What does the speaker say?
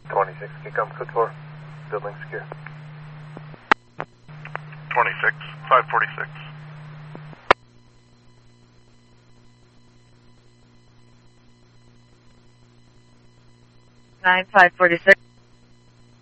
26, Kicom code 4, building secure. 26, 546. 9546.